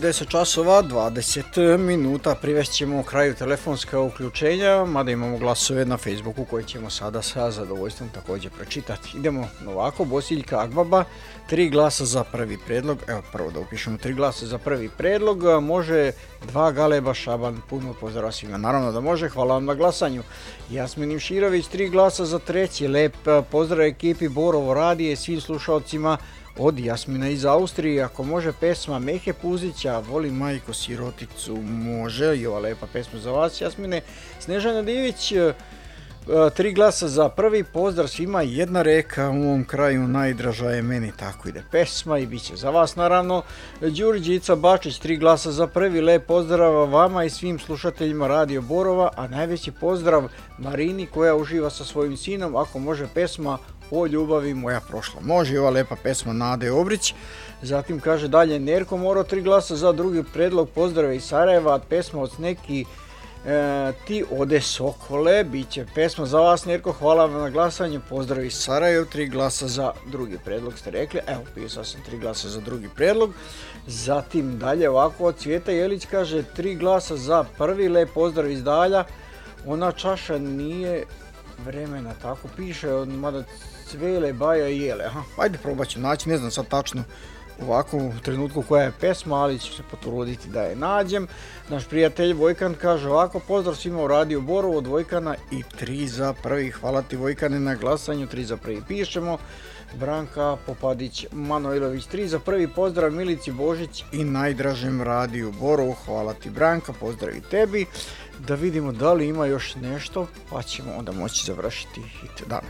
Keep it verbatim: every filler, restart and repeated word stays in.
deset časova dvadeset minuta, privest ćemo kraju telefonska uključenja, mada imamo glasove na Facebooku koje ćemo sada sa zadovoljstvom također pročitati. Idemo ovako, Bosiljka Agbaba, tri glasa za prvi predlog, evo prvo da upišemo tri glasa za prvi predlog, može dva Galeba Šaban, puno pozdrava svima, naravno da može, hvala vam na glasanju. Jasmin Imširović, tri glasa za treći, lep pozdrav ekipi Borovo radije, svim slušalcima od Jasmina iz Austrije. Ako može pesma Mehe Puzića, Voli majko siroticu, može, i ova lepa pesma za vas, Jasmine. Snežana Divić, tri glasa za prvi, pozdrav svima, jedna reka u ovom kraju najdraža je meni, tako ide pesma i bit će za vas naravno. Đurđica Bačić, tri glasa za prvi, lep pozdrav vama i svim slušateljima Radio Borova, a najveći pozdrav Marini koja uživa sa svojim sinom, ako može pesma O ljubavi moja prošla. Može i ova lepa pesma Nade Obrić. Zatim kaže dalje Nerko Moro, tri glasa za drugi predlog, pozdrave iz Sarajeva, pesma od neki e, Ti ode Sokole, bit će pesma za vas Nerko, hvala vam na glasanju, pozdrav iz Sarajeva, tri glasa za drugi predlog ste rekli, evo pisao sam tri glasa za drugi predlog. Zatim dalje ovako, Cvjeta Jelić kaže tri glasa za prvi, lep pozdrav iz Dalja, ona čaša nije vremena, tako piše, mada Cvele, Baja i Jele. Aha, ajde probat ću naći, ne znam sad tačno ovako u trenutku koja je pesma, ali ću se potruditi da je nađem. Naš prijatelj Vojkan kaže ovako, pozdrav svima u Radio Borovo od Vojkana i tri za prvi. Hvala ti Vojkane na glasanju, tri za prvi pišemo. Branka Popadić Manojlović, tri za prvi, pozdrav Milici Božić i najdražem Radio Borovo. Hvala ti Branka, pozdrav i tebi. Da vidimo da li ima još nešto, pa ćemo onda moći završiti hit dana.